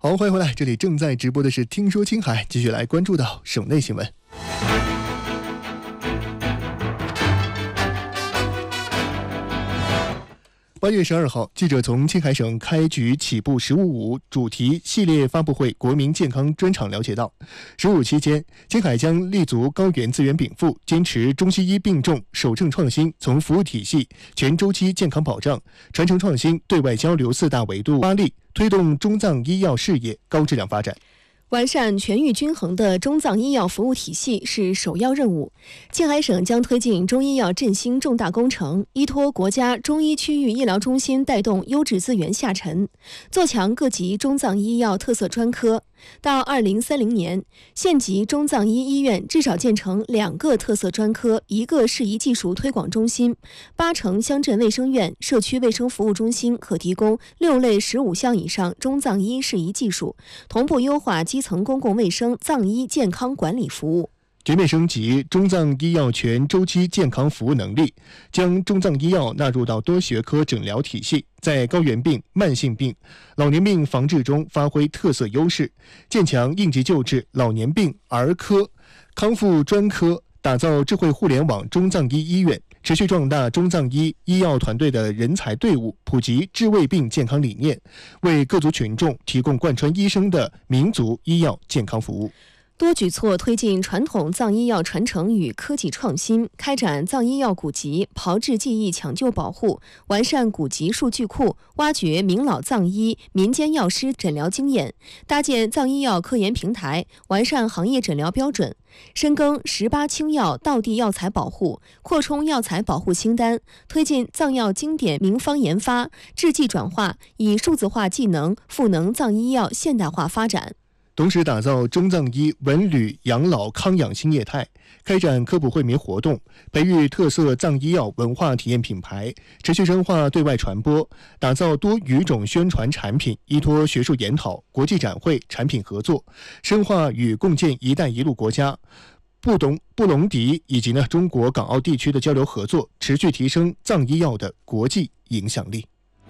好，欢迎回来，这里正在直播的是听说青海，继续来关注到省内新闻。8月12号，记者从青海省开局起步“15+5”主题系列发布会国民健康专场了解到，15期间，青海将立足高原资源禀赋，坚持中西医并重，守正创新，从服务体系、全周期健康保障、传承创新、对外交流4大维度发力，推动中藏医药事业高质量发展。 完善全域均衡的中藏医药服务体系是首要任务。青海省将推进中医药振兴重大工程，依托国家中医区域医疗中心带动优质资源下沉，做强各级中藏医药特色专科。到2030年，县级中藏医医院至少建成2个特色专科，1个适宜技术推广中心，80%乡镇卫生院、社区卫生服务中心可提供6类15项以上中藏医适宜技术，同步优化基层公共卫生藏医健康管理服务。 全面升级中藏医药全周期健康服务能力，将中藏医药纳入到多学科诊疗体系，在高原病、慢性病、老年病防治中发挥特色优势，建强应急救治、老年病、儿科、康复专科，打造智慧互联网中藏医医院，持续壮大中藏医医药团队的人才队伍，普及治胃病健康理念，为各族群众提供贯穿一生的民族医药健康服务。 多举措推进传统藏医药传承与科技创新，开展藏医药古籍炮制技艺抢救保护，完善古籍数据库，挖掘名老藏医、民间药师诊疗经验，搭建藏医药科研平台，完善行业诊疗标准，深耕18轻药道地药材保护，扩充药材保护清单，推进藏药经典名方研发、制剂转化，以数字化技能赋能藏医药现代化发展。 同时打造中藏医文旅养老康养新业态，开展科普惠民活动，培育特色藏医药文化体验品牌，持续深化对外传播，打造多语种宣传产品，依托学术研讨、国际展会、产品合作，深化与共建“一带一路”国家、布隆迪以及中国港澳地区的交流合作，持续提升藏医药的国际影响力。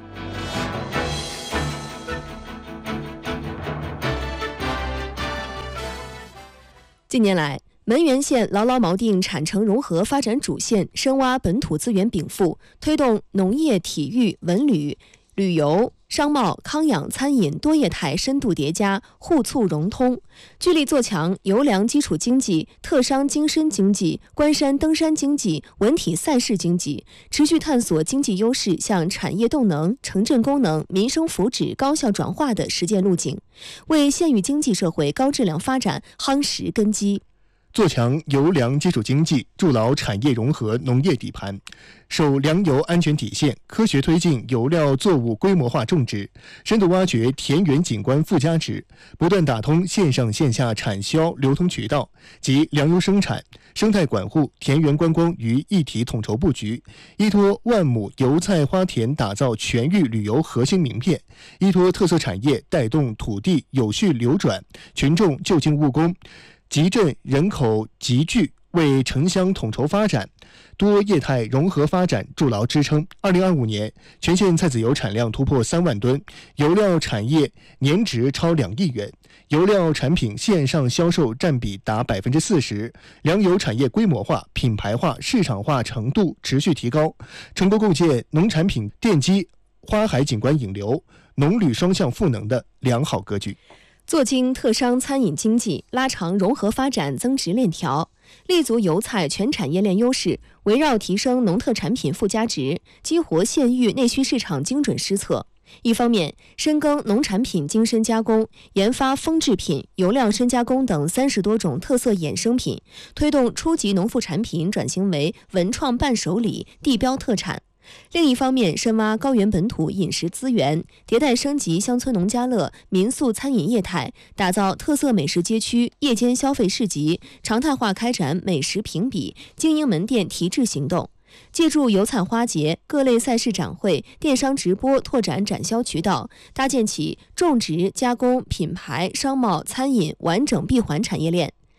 近年来，门源县牢牢锚定产城融合发展主线，深挖本土资源禀赋，推动农业、体育、文旅、旅游、商贸、康养、餐饮多业态深度叠加，互促融通，聚力做强优良基础经济、特商精深经济、观山登山经济、文体赛事经济，持续探索经济优势向产业动能、城镇功能、民生福祉高效转化的实践路径，为县域经济社会高质量发展夯实根基。 做强优良基础经济，筑牢产业融合农业底盘，守粮油安全底线，科学推进油料作物规模化种植，深度挖掘田园景观附加值，不断打通线上线下产销流通渠道及粮油生产、生态管护、田园观光于一体统筹布局，依托万亩油菜花田打造全域旅游核心名片，依托特色产业带动土地有序流转，群众就近务工，集镇人口集聚，为城乡统筹发展、多业态融合发展筑牢支撑。2025年，全县菜籽油产量突破3万吨，油料产业年值超2亿元，油料产品线上销售占比达40%，粮油产业规模化、品牌化、市场化程度持续提高，成功构建农产品奠基、花海景观引流、农旅双向赋能的良好格局。 做精特商餐饮经济，拉长融合发展增值链条，立足油菜全产业链优势，围绕提升农特产品附加值，激活县域内需市场精准施策。一方面，深耕农产品精深加工，研发蜂制品、油料深加工等30多种特色衍生品，推动初级农副产品转型为文创伴手礼、地标特产。另一方面，深挖高原本土饮食资源，迭代升级乡村农家乐、民宿餐饮业态，打造特色美食街区、夜间消费市集，常态化开展美食评比、经营门店提质行动。借助油菜花节、各类赛事展会、电商直播拓展展销渠道，搭建起种植、加工、品牌、商贸、餐饮完整闭环产业链。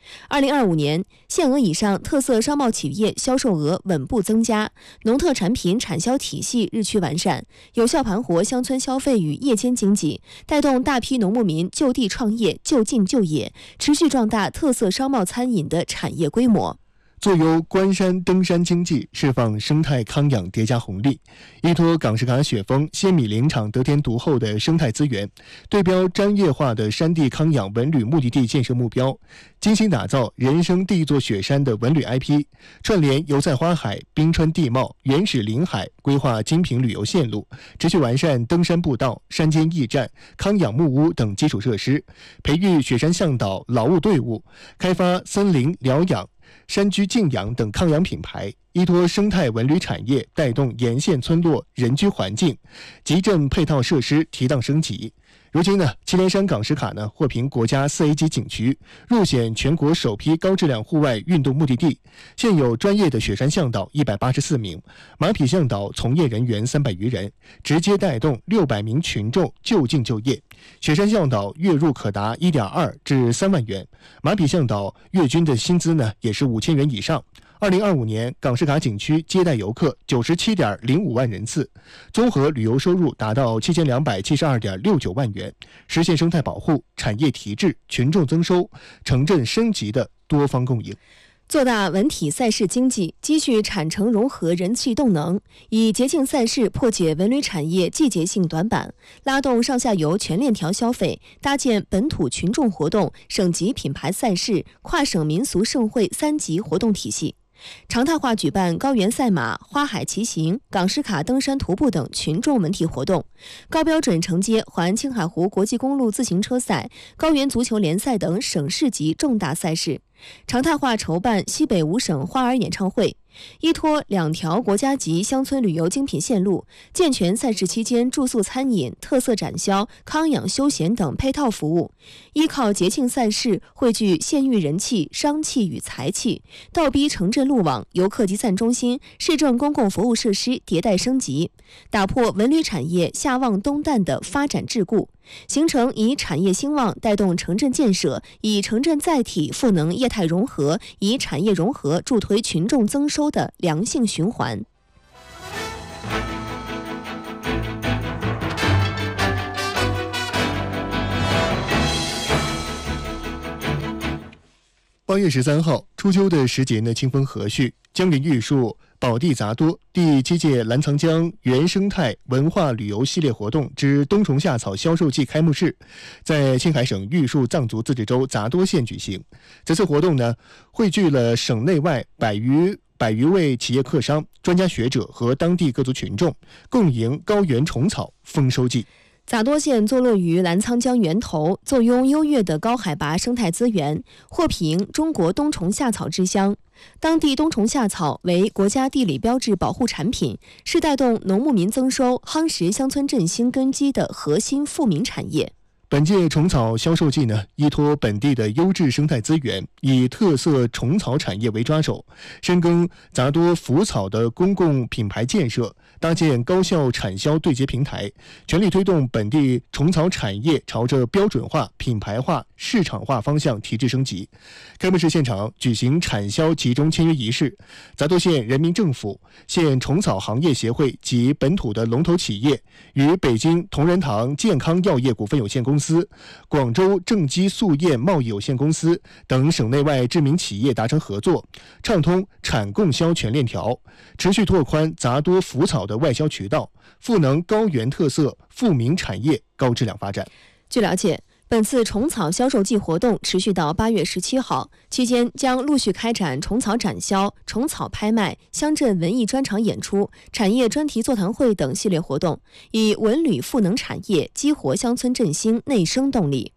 2025年，限额以上特色商贸企业销售额稳步增加，农特产品产销体系日趋完善，有效盘活乡村消费与夜间经济，带动大批农牧民就地创业、就近就业，持续壮大特色商贸餐饮的产业规模。 坐拥观山登山经济，释放生态康养叠加红利，依托港士卡雪峰鲜米林场得天独厚的生态资源，对标专业化的山地康养文旅目的地建设目标，精心打造人生第一座雪山的文旅 IP， 串联油菜花海、冰川地貌、原始林海，规划精品旅游线路，持续完善登山步道、山间驿站、康养木屋等基础设施，培育雪山向导劳务队伍，开发森林疗养、山居静养等康养品牌，依托生态文旅产业带动沿线村落人居环境，集镇配套设施提档升级。如今呢，祁连山港史卡呢获评国家4A 级景区，入选全国首批高质量户外运动目的地。现有专业的雪山向导184名，马匹向导从业人员300余人，直接带动600名群众就近就业。雪山向导月入可达1.2至3万元，马匹向导月均的薪资呢也是5000元以上。2025年，港士卡景区接待游客97.05万人次，综合旅游收入达到7272.69万元，实现生态保护、产业提质、群众增收、城镇升级的多方共赢。 做大文体赛事经济，积蓄产城融合人气动能，以节庆赛事破解文旅产业季节性短板，拉动上下游全链条消费，搭建本土群众活动、省级品牌赛事、跨省民俗盛会3级活动体系。常态化举办高原赛马、花海骑行、港士卡登山徒步等群众文体活动，高标准承接环青海湖国际公路自行车赛、高原足球联赛等省市级重大赛事，常态化筹办西北5省花儿演唱会，依托2条国家级乡村旅游精品线路，健全赛事期间住宿餐饮、特色展销、康养休闲等配套服务，依靠节庆赛事汇聚县域人气、商气与财气，倒逼城镇路网、游客集散中心、市政公共服务设施迭代升级，打破文旅产业夏旺冬淡的发展桎梏，形成以产业兴旺带动城镇建设，以城镇载体赋能业态融合，以产业融合助推群众增收的良性循环。 8月13号，初秋的时节呢，清风和煦，江陵玉树、宝地杂多第7届澜沧江原生态文化旅游系列活动之冬虫夏草销售季开幕式在青海省玉树藏族自治州杂多县举行。这次活动呢，汇聚了省内外百余位企业客商、专家学者和当地各族群众，共迎高原虫草丰收季。 杂多县坐落于澜沧江源头，坐拥优越的高海拔生态资源，获评中国冬虫夏草之乡。当地冬虫夏草为国家地理标志保护产品，是带动农牧民增收、夯实乡村振兴根基的核心富民产业。 本届虫草销售季呢，依托本地的优质生态资源，以特色虫草产业为抓手，深耕杂多腐草的公共品牌建设，搭建高效产销对接平台，全力推动本地虫草产业朝着标准化、品牌化、市场化方向提质升级。开幕式现场举行产销集中签约仪式，杂多县人民政府、县虫草行业协会及本土的龙头企业与北京同仁堂健康药业股份有限公司、广州正基素业贸易有限公司等省内外知名企业达成合作，畅通产供销全链条，持续拓宽杂多腐草的外销渠道，赋能高原特色富民产业高质量发展。 据了解，本次虫草销售季活动持续到8月17号，期间将陆续开展虫草展销、虫草拍卖、乡镇文艺专场演出、产业专题座谈会等系列活动，以文旅赋能产业，激活乡村振兴内生动力。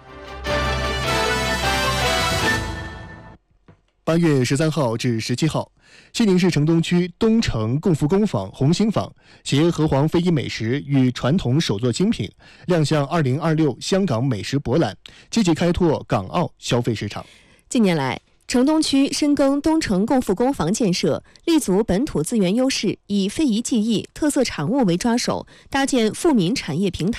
8月13号至17号，西宁市城东区东城共福工坊红星坊携和黄非遗美食与传统手作精品亮相2026香港美食博览，积极开拓港澳消费市场。 近年来，城东区深耕东城共福工坊建设，立足本土资源优势，以非遗技艺、特色产物为抓手，搭建富民产业平台。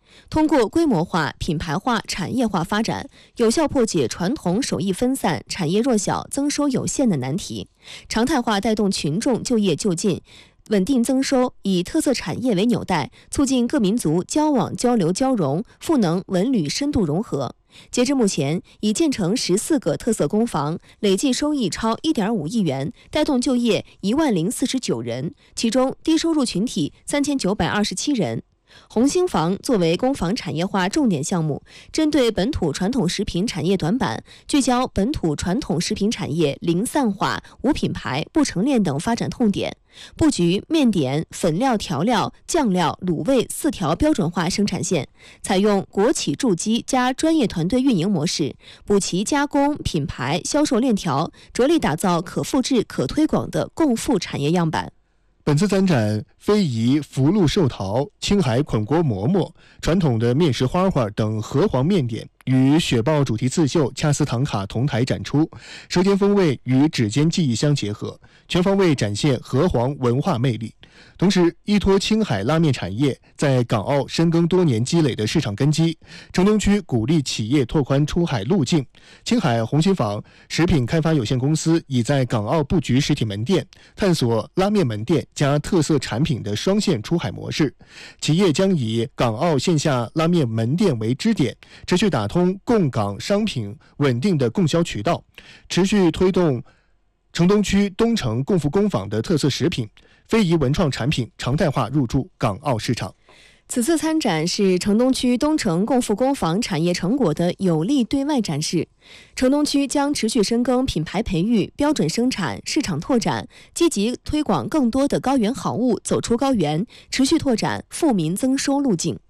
通过规模化、品牌化、产业化发展，有效破解传统手艺分散、产业弱小、增收有限的难题，常态化带动群众就业就近，稳定增收，以特色产业为纽带，促进各民族交往交流交融，赋能文旅深度融合。截至目前，已建成14个特色工坊，累计收益超1.5亿元，带动就业10049人，其中低收入群体3927人。红星坊作为工坊产业化重点项目，针对本土传统食品产业短板，聚焦本土传统食品产业零散化、无品牌、不成链等发展痛点，布局面点、粉料、调料、酱料、卤味4条标准化生产线，采用国企驻基加专业团队运营模式，补齐加工、品牌、销售链条，着力打造可复制、可推广的共富产业样板。 本次参展，非遗福禄寿桃、青海捆锅馍馍、传统的面食花花等河黄面点与雪豹主题刺绣、恰斯唐卡同台展出，舌尖风味与指尖技艺相结合，全方位展现河黄文化魅力。同时，依托青海拉面产业在港澳深耕多年积累的市场根基，城东区鼓励企业拓宽出海路径。青海红星坊食品开发有限公司已在港澳布局实体门店，探索拉面门店加特色产品的双线出海模式。企业将以港澳线下拉面门店为支点，持续打通供港商品稳定的供销渠道，持续推动城东区东城共富工坊的特色食品、非遗文创产品常态化入驻港澳市场。 此次参展是城东区东城共富工坊产业成果的有力对外展示。城东区将持续深耕品牌培育、标准生产、市场拓展，积极推广更多的高原好物走出高原，持续拓展富民增收路径。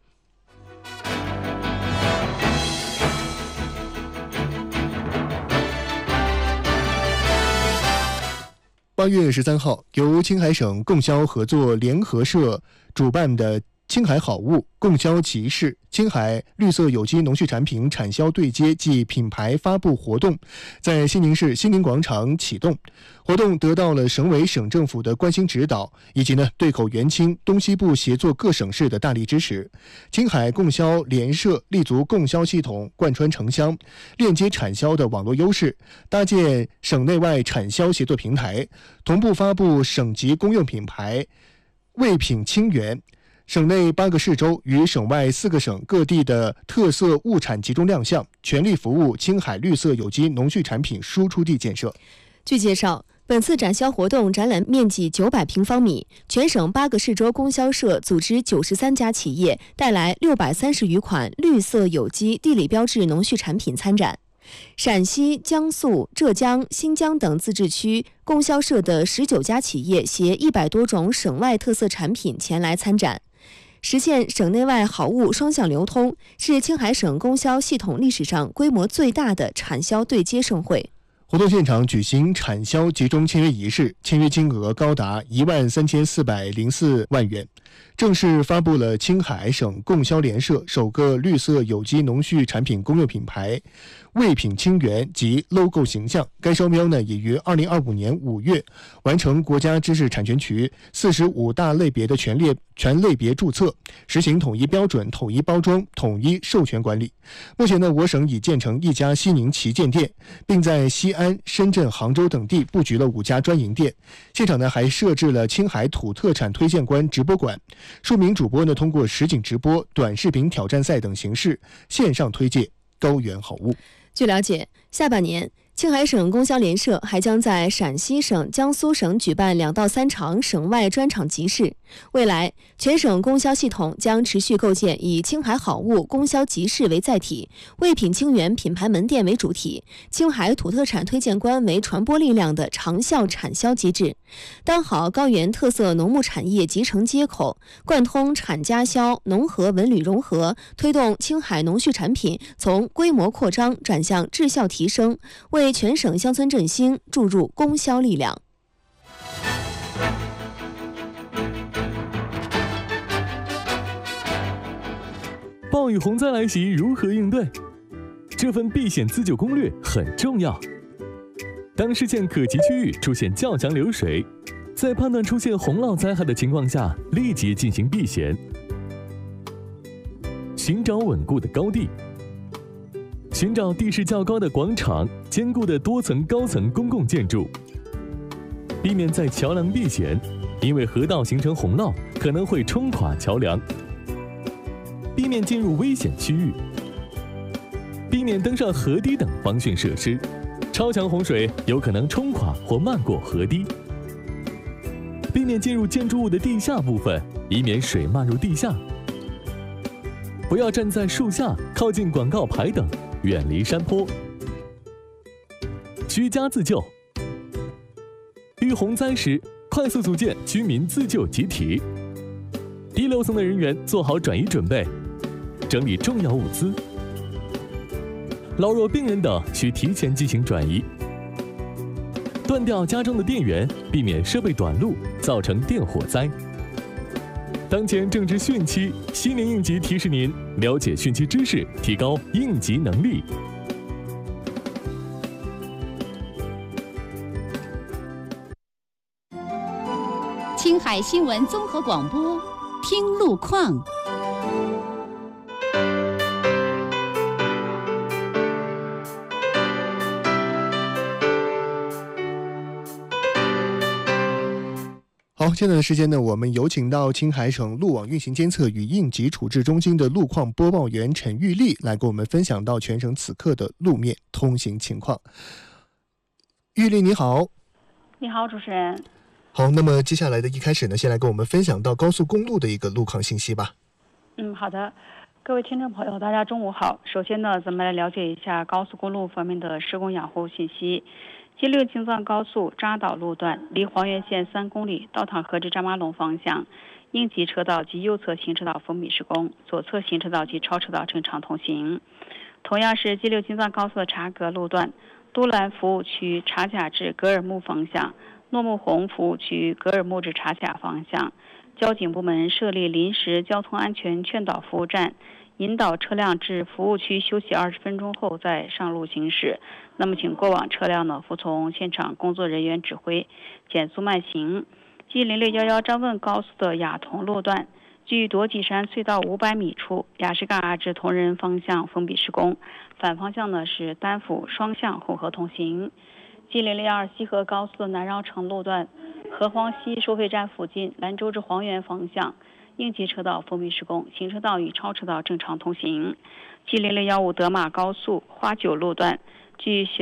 8月13号，由青海省供销合作联合社主办的青海好物供销集市青海绿色有机农畜产品产销对接暨品牌发布活动在西宁市西宁广场启动。活动得到了省委省政府的关心指导，以及对口援青东西部协作各省市的大力支持。青海供销联社立足供销系统贯穿城乡，链接产销的网络优势，搭建省内外产销协作平台，同步发布省级公用品牌味品清源。省内8个市州与省外4个省各地的特色物产集中亮相，全力服务青海绿色有机农畜产品输出地建设。 据介绍，本次展销活动展览面积900平方米，全省8个市州供销社组织93家企业，带来630余款绿色有机地理标志农畜产品参展。陕西、江苏、浙江、新疆等自治区供销社的19家企业携100多种省外特色产品前来参展，实现省内外好物双向流通，是青海省供销系统历史上规模最大的产销对接盛会。 活动现场举行产销集中签约仪式，签约金额高达13404万元，正式发布了青海省供销联社首个绿色有机农畜产品公用品牌味品清源及 logo 形象。该商标已于2025年5月完成国家知识产权局45大类别的全类别注册，实行统一标准、统一包装、统一授权管理。目前我省已建成1家西宁旗舰店，并在西安、深圳、杭州等地布局了5家专营店。现场还设置了青海土特产推荐官直播馆，数名主播通过实景直播、短视频挑战赛等形式线上推介高原好物。 据了解，下半年青海省供销联社还将在陕西省、江苏省举办2到3场省外专场集市。未来，全省供销系统将持续构建以青海好物供销集市为载体、味品清源品牌门店为主体、青海土特产推荐官为传播力量的长效产销机制，当好高原特色农牧产业集成接口，贯通产加销、农合文旅融合，推动青海农畜产品从规模扩张转向质效提升，为全省乡村振兴注入供销力量。 暴雨洪灾来袭，如何应对？这份避险自救攻略很重要。当视线可及区域出现较强流水，在判断出现洪涝灾害的情况下，立即进行避险。 寻找稳固的高地，寻找地势较高的广场、坚固的多层高层公共建筑，避免在桥梁避险，因为河道形成洪涝可能会冲垮桥梁，避免进入危险区域，避免登上河堤等防汛设施，超强洪水有可能冲垮或漫过河堤，避免进入建筑物的地下部分，以免水漫入地下。不要站在树下，靠近广告牌等，远离山坡。居家自救，遇洪灾时，快速组建居民自救集体。低楼层的人员做好转移准备，整理重要物资。老弱病人等需提前进行转移。断掉家中的电源，避免设备短路，造成电火灾。当前正值汛期，西宁应急提示您了解汛期知识，提高应急能力。 青海新闻综合广播，听路况。 好，现在的时间呢，我们有请到青海省路网运行监测与应急处置中心的路况播报员陈玉丽来给我们分享到全省此刻的路面通行情况。玉丽你好。 你好，主持人。 好，那么接下来的一开始呢，先来跟我们分享到高速公路的一个路况信息吧。 好的，各位听众朋友，大家中午好。首先呢，咱们来了解一下高速公路方面的施工养护信息。G6京藏高速扎岛路段离黄原县3公里，道塘河至扎马龙方向，应急车道及右侧行车道封闭施工，左侧行车道及超车道正常通行。同样是G6京藏高速的察格路段，都兰服务区察甲至格尔木方向，诺木洪服务区格尔木至察甲方向，交警部门设立临时交通安全劝导服务站，引导车辆至服务区休息20分钟后再上路行驶。那么请过往车辆呢服从现场工作人员指挥，减速慢行。G0611张问高速的雅同路段，距朵髻山隧道500米处，雅士嘎至同仁方向封闭施工，反方向呢是单辅双向混合通行。G002西河高速的南绕城路段，河荒西收费站附近，兰州至黄原方向，应急车道封闭施工，行车道与超车道正常通行。G0015德马高速花九路段，距